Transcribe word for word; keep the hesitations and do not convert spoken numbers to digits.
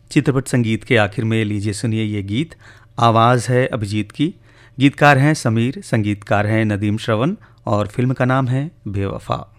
चित्रपट संगीत के आखिर में लीजिए सुनिए ये गीत। आवाज़ है अभिजीत की, गीतकार हैं समीर, संगीतकार हैं नदीम श्रवण और फिल्म का नाम है बेवफा।